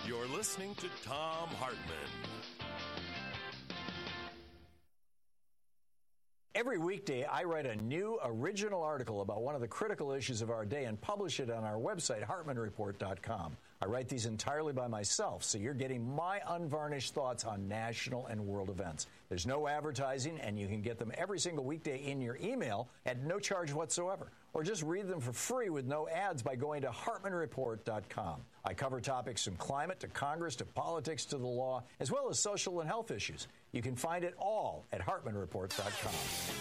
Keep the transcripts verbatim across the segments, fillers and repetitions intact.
You're listening to Thom Hartmann. Every weekday, I write a new original article about one of the critical issues of our day and publish it on our website, Hartmann Report dot com. I write these entirely by myself, so you're getting my unvarnished thoughts on national and world events. There's no advertising, and you can get them every single weekday in your email at no charge whatsoever. Or just read them for free with no ads by going to Hartmann Report dot com. I cover topics from climate to Congress to politics to the law, as well as social and health issues. You can find it all at Hartmann Report dot com.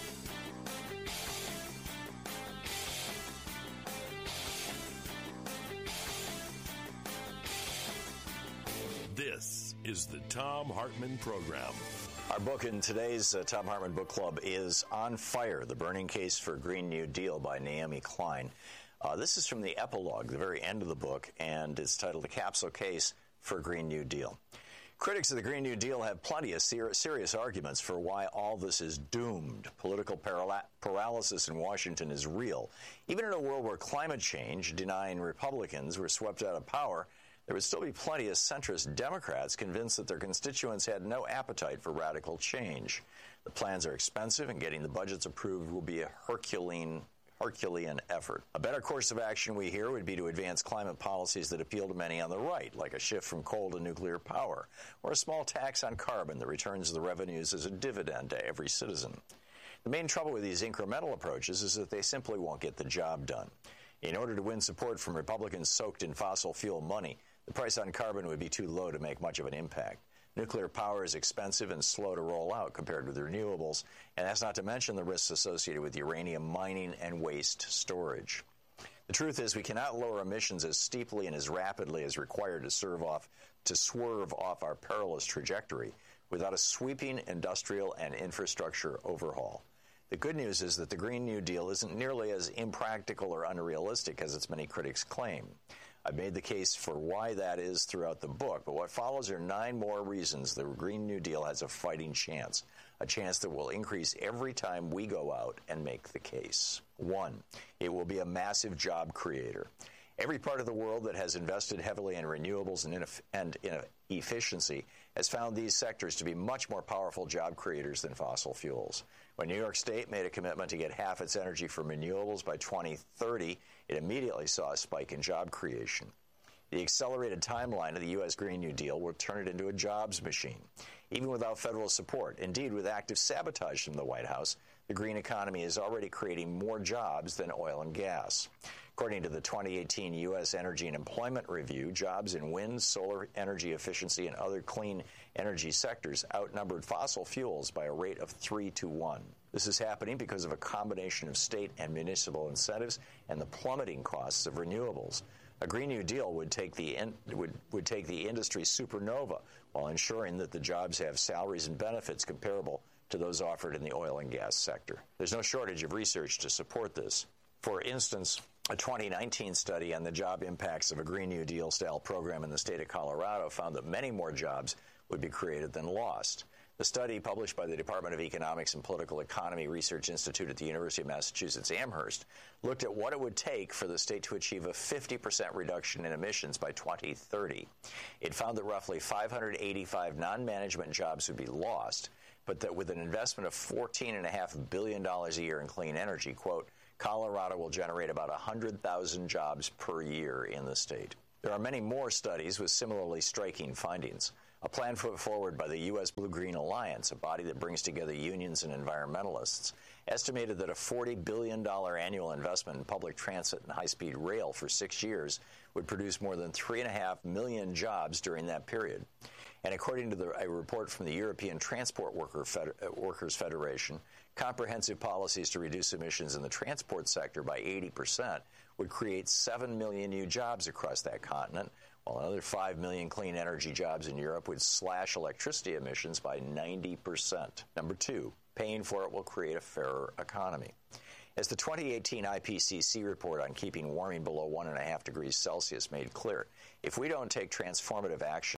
This is the Thom Hartmann Program. Our book in today's uh, Thom Hartmann Book Club is On Fire, The Burning Case for a Green New Deal by Naomi Klein. Uh, this is from the epilogue, the very end of the book, and it's titled The Capsule Case for a Green New Deal. Critics of the Green New Deal have plenty of ser- serious arguments for why all this is doomed. Political paral- paralysis in Washington is real. Even in a world where climate change denying Republicans were swept out of power, there would still be plenty of centrist Democrats convinced that their constituents had no appetite for radical change. The plans are expensive, and getting the budgets approved will be a Herculean Herculean effort. A better course of action, we hear, would be to advance climate policies that appeal to many on the right, like a shift from coal to nuclear power, or a small tax on carbon that returns the revenues as a dividend to every citizen. The main trouble with these incremental approaches is that they simply won't get the job done. In order to win support from Republicans soaked in fossil fuel money, the price on carbon would be too low to make much of an impact. Nuclear power is expensive and slow to roll out compared with renewables, and that's not to mention the risks associated with uranium mining and waste storage. The truth is we cannot lower emissions as steeply and as rapidly as required to serve off to swerve off our perilous trajectory without a sweeping industrial and infrastructure overhaul. The good news is that the Green New Deal isn't nearly as impractical or unrealistic as its many critics claim. I've made the case for why that is throughout the book, but what follows are nine more reasons the Green New Deal has a fighting chance, a chance that will increase every time we go out and make the case. One, it will be a massive job creator. Every part of the world that has invested heavily in renewables and, ineff- and in efficiency has found these sectors to be much more powerful job creators than fossil fuels. When New York State made a commitment to get half its energy from renewables by twenty thirty, it immediately saw a spike in job creation. The accelerated timeline of the U S Green New Deal will turn it into a jobs machine. Even without federal support, indeed with active sabotage from the White House, the green economy is already creating more jobs than oil and gas. According to the twenty eighteen U S Energy and Employment Review, jobs in wind, solar energy efficiency, and other clean energy sectors outnumbered fossil fuels by a rate of three to one. This is happening because of a combination of state and municipal incentives and the plummeting costs of renewables. A Green New Deal would take the in, would, would take the industry supernova while ensuring that the jobs have salaries and benefits comparable to those offered in the oil and gas sector. There's no shortage of research to support this. For instance, a twenty nineteen study on the job impacts of a Green New Deal-style program in the state of Colorado found that many more jobs would be created than lost. The study, published by the Department of Economics and Political Economy Research Institute at the University of Massachusetts Amherst, looked at what it would take for the state to achieve a fifty percent reduction in emissions by twenty thirty. It found that roughly five hundred eighty-five non-management jobs would be lost, but that with an investment of fourteen point five billion dollars a year in clean energy, quote, Colorado will generate about one hundred thousand jobs per year in the state. There are many more studies with similarly striking findings. A plan put forward by the U S Blue-Green Alliance, a body that brings together unions and environmentalists, estimated that a forty billion dollars annual investment in public transit and high-speed rail for six years would produce more than three point five million jobs during that period. And according to the, a report from the European Transport Worker Fed, uh, Workers Federation, comprehensive policies to reduce emissions in the transport sector by eighty percent would create seven million new jobs across that continent, while another five million clean energy jobs in Europe would slash electricity emissions by ninety percent. Number two, paying for it will create a fairer economy. As the twenty eighteen I P C C report on keeping warming below one point five degrees Celsius made clear, if we don't take transformative action,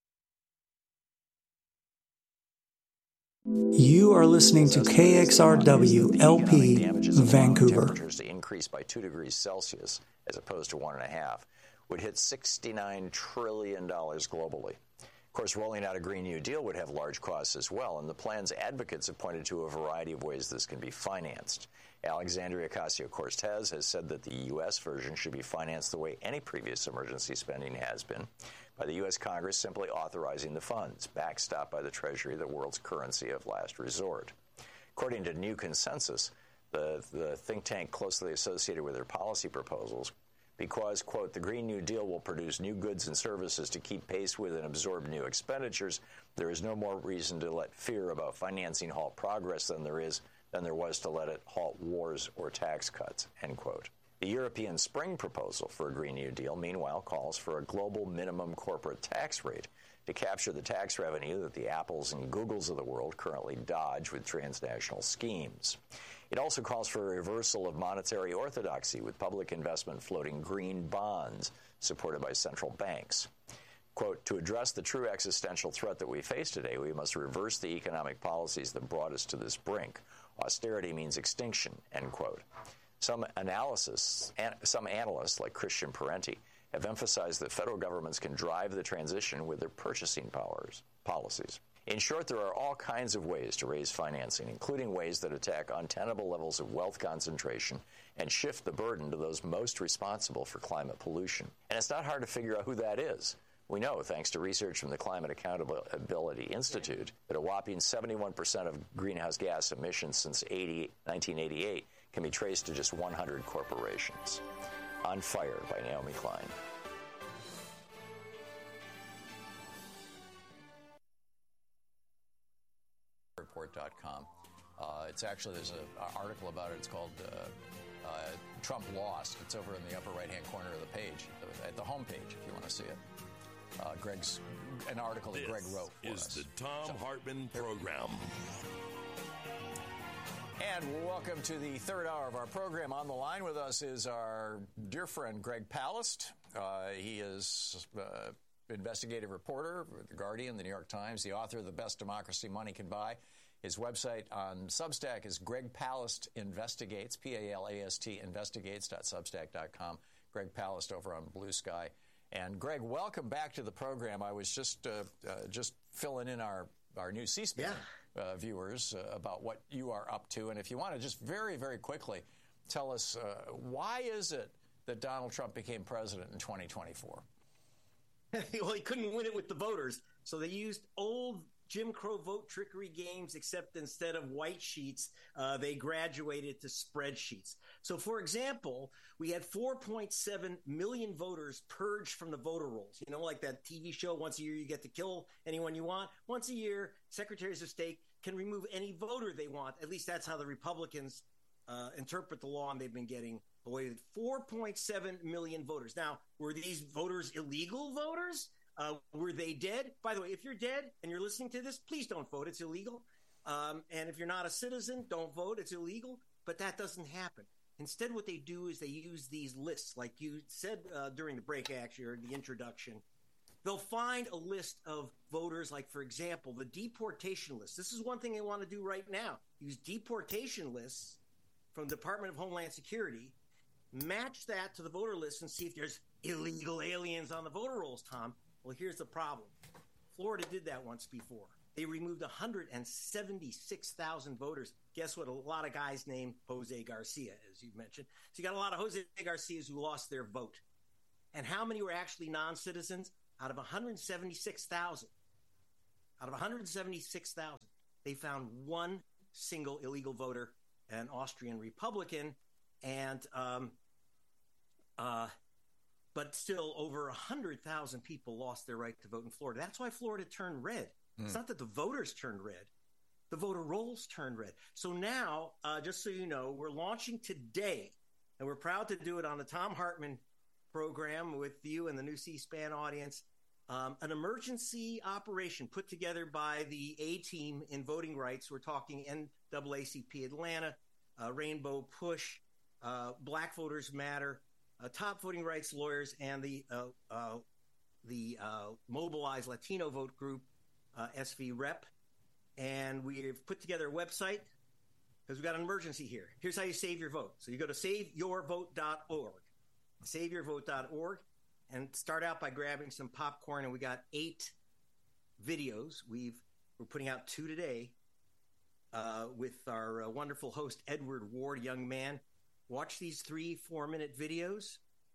you are listening to K X R W L P Vancouver. Temperatures to increase by two degrees Celsius as opposed to one and a half. would hit sixty-nine trillion dollars globally. Of course, rolling out a Green New Deal would have large costs as well, and the plan's advocates have pointed to a variety of ways this can be financed. Alexandria Ocasio-Cortez has said that the U S version should be financed the way any previous emergency spending has been, by the U S Congress simply authorizing the funds, backstopped by the Treasury, the world's currency of last resort. According to New Consensus, the, the think tank closely associated with their policy proposals, because, quote, the Green New Deal will produce new goods and services to keep pace with and absorb new expenditures, there is no more reason to let fear about financing halt progress than there is than there was to let it halt wars or tax cuts, end quote. The European Spring proposal for a Green New Deal, meanwhile, calls for a global minimum corporate tax rate to capture the tax revenue that the Apples and Googles of the world currently dodge with transnational schemes. It also calls for a reversal of monetary orthodoxy, with public investment floating green bonds supported by central banks. Quote, to address the true existential threat that we face today, we must reverse the economic policies that brought us to this brink. Austerity means extinction, end quote. Some analysis, an, some analysts, like Christian Parenti, have emphasized that federal governments can drive the transition with their purchasing powers, policies. In short, there are all kinds of ways to raise financing, including ways that attack untenable levels of wealth concentration and shift the burden to those most responsible for climate pollution. And it's not hard to figure out who that is. We know, thanks to research from the Climate Accountability Institute, that a whopping seventy-one percent of greenhouse gas emissions since nineteen eighty-eight can be traced to just one hundred corporations. On Fire by Naomi Klein. Report dot com. Uh, it's actually, there's an article about it. It's called uh, uh, Trump Lost. It's over in the upper right-hand corner of the page, at the home page, if you want to see it. Uh, Greg's, an article that this Greg wrote for is us. the Tom so, Hartman Program. And welcome to the third hour of our program. On the line with us is our dear friend Greg Palast. Uh, he is uh, investigative reporter with The Guardian, The New York Times, the author of The Best Democracy Money Can Buy. His website on Substack is Greg Palast Investigates, P A L A S T, investigates dot substack dot com. Greg Palast over on Blue Sky. And Greg, welcome back to the program. I was just uh, uh, just filling in our, our new C-SPAN yeah. uh, viewers uh, about what you are up to. And if you want to just very, very quickly tell us, uh, why is it that Donald Trump became president in twenty twenty-four? Well, he couldn't win it with the voters, so they used old Jim Crow vote trickery games, except instead of white sheets, uh, they graduated to spreadsheets. So, for example, we had four point seven million voters purged from the voter rolls. You know, like that T V show, once a year you get to kill anyone you want. Once a year, secretaries of state can remove any voter they want. At least that's how the Republicans uh, interpret the law, and they've been getting away with four point seven million voters. Now, were these voters illegal voters? Uh, were they dead? By the way, if you're dead and you're listening to this, please don't vote. It's illegal. Um, and if you're not a citizen, don't vote. It's illegal. But that doesn't happen. Instead, what they do is they use these lists, like you said uh, during the break, actually, or the introduction. They'll find a list of voters, like, for example, the deportation list. This is one thing they want to do right now. Use deportation lists from the Department of Homeland Security, match that to the voter list, and see if there's illegal aliens on the voter rolls, Tom. Well, here's the problem. Florida did that once before. They removed one hundred seventy-six thousand voters. Guess what? A lot of guys named Jose Garcia, as you mentioned. So you got a lot of Jose Garcias who lost their vote. And how many were actually non-citizens? Out of one hundred seventy-six thousand. Out of one hundred seventy-six thousand, they found one single illegal voter, an Austrian Republican, and um, uh, but still over one hundred thousand people lost their right to vote in Florida. That's why Florida turned red. Mm. It's not that the voters turned red. The voter rolls turned red. So now, uh, just so you know, we're launching today, and we're proud to do it on the Tom Hartman program with you and the new C-SPAN audience, um, an emergency operation put together by the A-Team in voting rights. We're talking N double A C P Atlanta, uh, Rainbow Push, uh, Black Voters Matter, uh, top voting rights lawyers, and the uh, uh, the uh, Mobilize Latino Vote Group, uh, S V Rep. And we've put together a website because we've got an emergency here. Here's how you save your vote. So you go to save your vote dot org, save your vote dot org, and start out by grabbing some popcorn. And we got eight videos. We've we're putting out two today uh, with our uh, wonderful host Edward Ward, young man. Watch these three four-minute videos,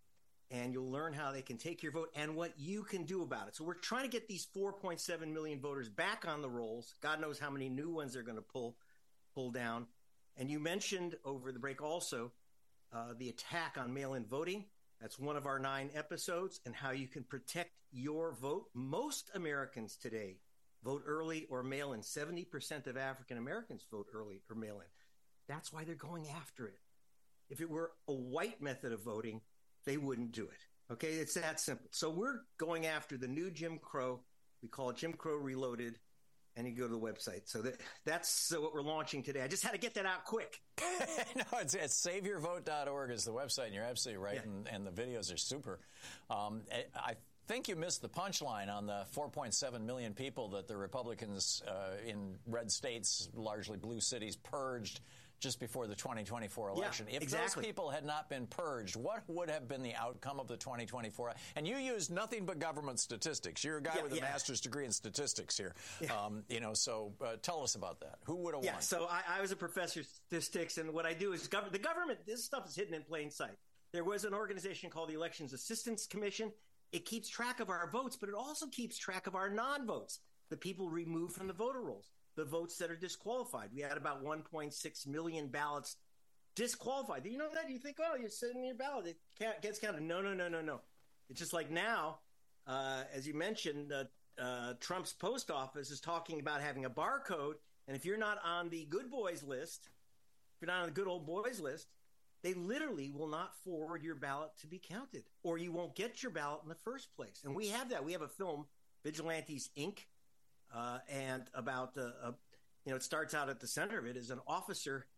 and you'll learn how they can take your vote and what you can do about it. So we're trying to get these four point seven million voters back on the rolls. God knows how many new ones they're going to pull pull down. And you mentioned over the break also uh, the attack on mail-in voting. That's one of our nine episodes, and how you can protect your vote. Most Americans today vote early or mail-in. seventy percent of African Americans vote early or mail-in. That's why they're going after it. If it were a white method of voting, they wouldn't do it. Okay, it's that simple. So we're going after the new Jim Crow. We call it Jim Crow Reloaded, and you go to the website. So that, that's what we're launching today. I just had to get that out quick. No, it's, it's save your vote dot org is the website, and you're absolutely right, Yeah. and, and the videos are super. Um, I think you missed the punchline on the four point seven million people that the Republicans uh, in red states, largely blue cities, purged just before the twenty twenty-four election. Yeah, if exactly. those people had not been purged, what would have been the outcome of the twenty twenty-four? And you used nothing but government statistics. You're a guy Yeah, with a yeah. master's degree in statistics here. Yeah. Um, you know, so uh, tell us about that. Who would have Yeah, won? so I, I was a professor of statistics, and what I do is gov- the government, this stuff is hidden in plain sight. There was an organization called the Elections Assistance Commission. It keeps track of our votes, but it also keeps track of our non-votes, the people removed from the voter rolls, the votes that are disqualified. We had about one point six million ballots disqualified. Do you know that? You think, oh, you're sitting in your ballot, it can't, gets counted. No, no, no, no, no. It's just like now, uh, as you mentioned, uh, uh, Trump's post office is talking about having a barcode, and if you're not on the good boys list, if you're not on the good old boys list, they literally will not forward your ballot to be counted, or you won't get your ballot in the first place. And we have that. We have a film, Vigilantes, Incorporated, uh, and about, uh, uh, you know, it starts out at the center of it is an officer,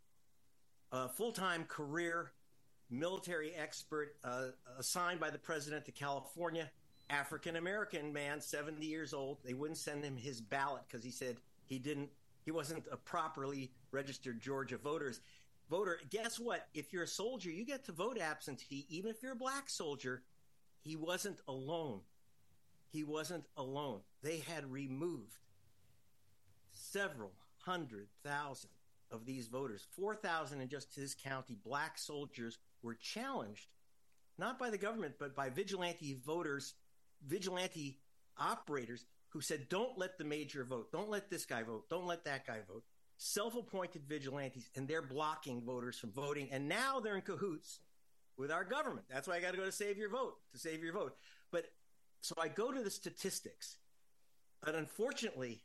a full-time career military expert uh, assigned by the president to California, African-American man, seventy years old. They wouldn't send him his ballot because he said he didn't, he wasn't a properly registered Georgia voters. Voter, guess what? If you're a soldier, you get to vote absentee, even if you're a black soldier. He wasn't alone. He wasn't alone. They had removed several hundred thousand of these voters. four thousand in just his county, black soldiers were challenged, not by the government, but by vigilante voters, vigilante operators who said, don't let the major vote. Don't let this guy vote. Don't let that guy vote. Self-appointed vigilantes, and they're blocking voters from voting. And now they're in cahoots with our government. That's why I got to go to Save Your Vote, to save your vote. But so I go to the statistics. But unfortunately,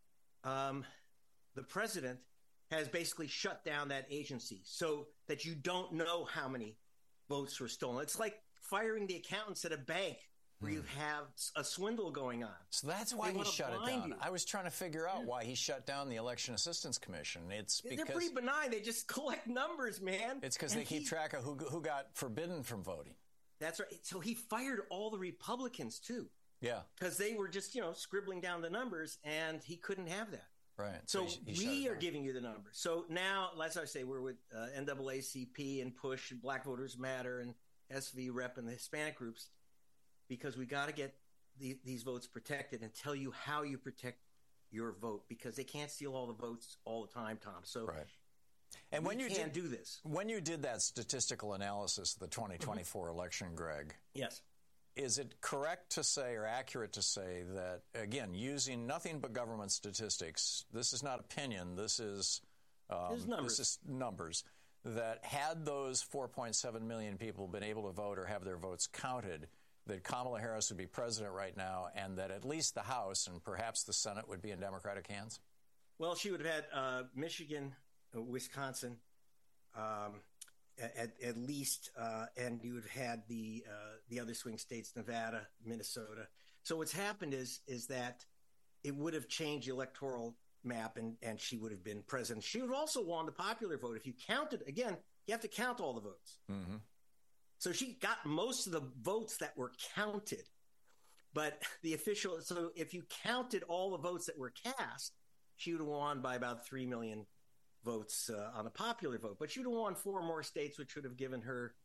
um, the president has basically shut down that agency so that you don't know how many votes were stolen. It's like firing the accountants at a bank where you have a swindle going on. So that's why They he wanna shut it blind down. you. I was trying to figure out why he shut down the Election Assistance Commission. It's They're because pretty benign. They just collect numbers, man. it's because And they keep he- track of who who got forbidden from voting. That's right. So he fired all the Republicans, too, Yeah, because they were just, you know, scribbling down the numbers, and he couldn't have that. right. So he- he shut we it are down. giving you the numbers. So now, as I say, we're with uh, N double A C P and PUSH and Black Voters Matter and S V Rep and the Hispanic groups, because we got to get the, these votes protected and tell you how you protect your vote, because they can't steal all the votes all the time, Tom. So Right. And we when you can did do this. when you did that statistical analysis of the twenty twenty-four election, Greg, Yes. is it correct to say or accurate to say that, again, using nothing but government statistics, this is not opinion, this is, um, This is numbers. this is numbers, that had those four point seven million people been able to vote or have their votes counted, that Kamala Harris would be president right now, and that at least the House and perhaps the Senate would be in Democratic hands? Well, she would have had uh, Michigan, uh, Wisconsin, um, at, at least, uh, and you would have had the uh, the other swing states, Nevada, Minnesota. So what's happened is is that it would have changed the electoral map, and, and she would have been president. She would have also won the popular vote. If you counted, again, you have to count all the votes. Mm-hmm. So she got most of the votes that were counted. But the official, so if you counted all the votes that were cast, she would have won by about three million votes uh, on the popular vote. But she would have won four more states, which would have given her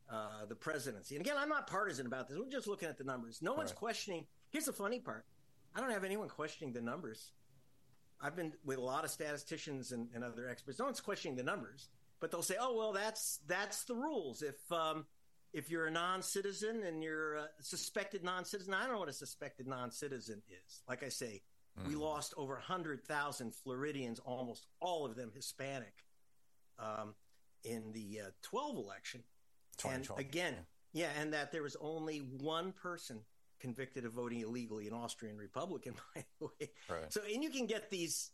uh, the presidency. And again, I'm not partisan about this. We're just looking at the numbers. No one's Right. questioning. Here's the funny part. I don't have anyone questioning the numbers. I've been with a lot of statisticians and, and other experts. No one's questioning the numbers, but they'll say, "Oh, well, that's that's the rules. If um, if you're a non-citizen and you're a suspected non-citizen, I don't know what a suspected non-citizen is." Like I say, mm. we lost over one hundred thousand Floridians, almost all of them Hispanic, um, in the uh, twelve election. And again, yeah, and that there was only one person convicted of voting illegally, an Austrian Republican, by the way. Right. So, and you can get these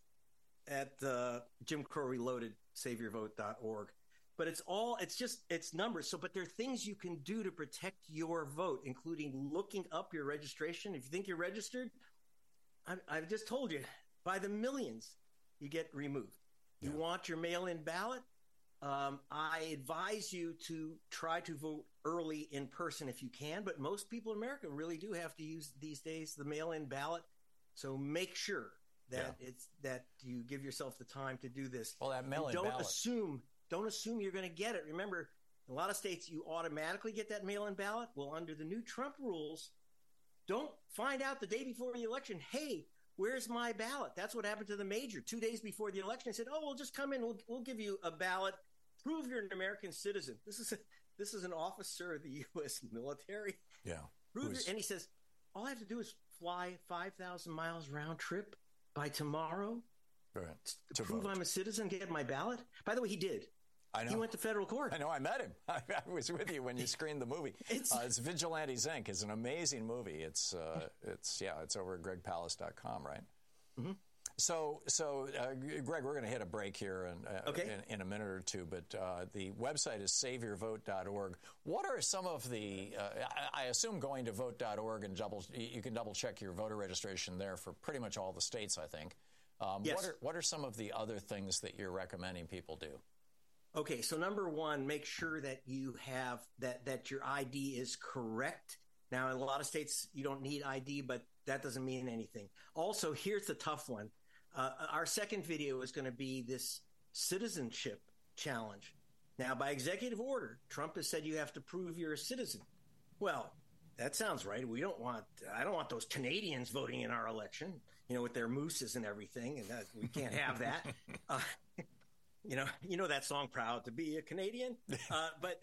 at uh, Jim Crow Reloaded, save your vote dot org. But it's all, it's just, it's numbers. So, but there are things you can do to protect your vote, including looking up your registration. If you think you're registered, I, I've just told you, by the millions, you get removed. You yeah. want your mail-in ballot? Um, I advise you to try to vote early in person if you can, but most people in America really do have to use these days the mail-in ballot. So make sure that yeah. it's that you give yourself the time to do this. Well, that mail-in don't ballot. assume don't assume you're going to get it. Remember, in a lot of states you automatically get that mail-in ballot. Well, under the new Trump rules, don't find out the day before the election, hey, where's my ballot? That's what happened to the major. Two days before the election, they said, "Oh, we'll just come in. We'll we'll give you a ballot. Prove you're an American citizen." This is a, this is an officer of the U S military. Yeah. Prove it, and he says, "All I have to do is fly five thousand miles round trip by tomorrow right. to, to prove vote. I'm a citizen, get my ballot." By the way, he did. I know. He went to federal court. I know. I met him. I, I was with you when you screened the movie. It's, uh, it's Vigilantes Incorporated. It's an amazing movie. It's uh, it's yeah. It's over at greg palast dot com, right? Mm-hmm. So, so uh, Greg, we're going to hit a break here in, uh, okay. in, in a minute or two, but uh, the website is save your vote dot org. What are some of the, uh, I, I assume going to vote dot org and double, you can double check your voter registration there for pretty much all the states, I think. Um, yes. What are, what are some of the other things that you're recommending people do? Okay, so number one, make sure that you have, that, that your I D is correct. Now, in a lot of states, you don't need I D, but that doesn't mean anything. Also, here's the tough one. Uh, our second video is going to be this citizenship challenge. Now, by executive order, Trump has said you have to prove you're a citizen. Well, that sounds right. We don't want, I don't want those Canadians voting in our election, you know, with their mooses and everything, and that, we can't have that. Uh, you know, you know that song, "Proud to be a Canadian," uh, but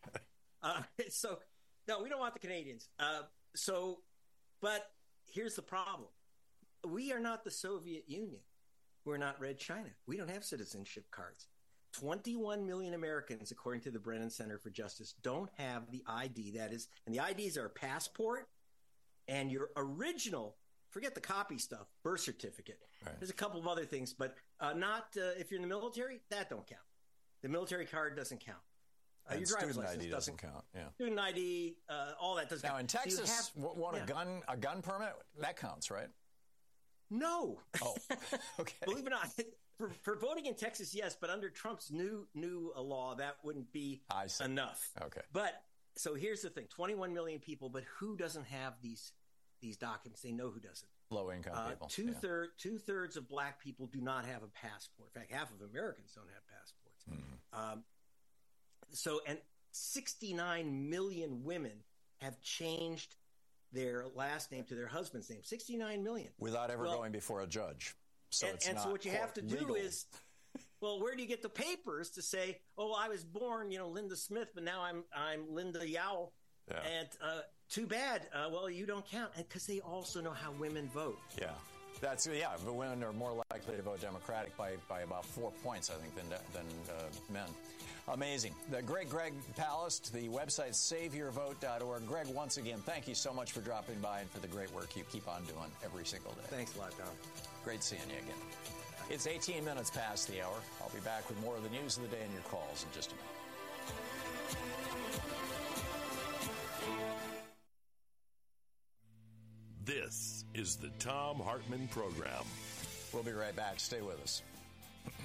uh, so no, we don't want the Canadians. Uh, so, but here's the problem. We are not the Soviet Union. We're not Red China. We don't have citizenship cards. twenty-one million Americans, according to the Brennan Center for Justice, don't have the I D. That is, and the I Ds are a passport and your original, forget the copy stuff, birth certificate. Right. There's a couple of other things, but uh, not uh, if you're in the military, that don't count. The military card doesn't count. Uh, your driver's student license I D doesn't, doesn't count. Yeah. Student I D, uh, all that doesn't now, count. Now, in Texas, so have, want yeah. a gun, a gun permit? That counts, right? No. Oh, okay. Believe it or not, for, for voting in Texas, yes, but under Trump's new new uh, law, that wouldn't be I see. enough. Okay. But so here's the thing: twenty-one million people, but who doesn't have these these documents? They know who doesn't. Low income uh, people. Two yeah. third two thirds of black people do not have a passport. In fact, half of Americans don't have passports. Mm-hmm. Um, so, and sixty-nine million women have changed their last name to their husband's name. sixty-nine million. Without ever well, going before a judge. So and it's and not so what you have to legal. do is, well, where do you get the papers to say, "Oh, I was born, you know, Linda Smith, but now I'm I'm Linda Yao," yeah. and uh, too bad. Uh, well, you don't count, and because they also know how women vote. Yeah, that's yeah. But women are more likely to vote Democratic by, by about four points, I think, than than uh, men. Amazing. The great Greg Palast, the website save your vote dot org. Greg, once again, thank you so much for dropping by and for the great work you keep on doing every single day. Thanks a lot, Tom. Great seeing you again. It's eighteen minutes past the hour. I'll be back with more of the news of the day and your calls in just a minute. This is the Thom Hartmann Program. We'll be right back. Stay with us.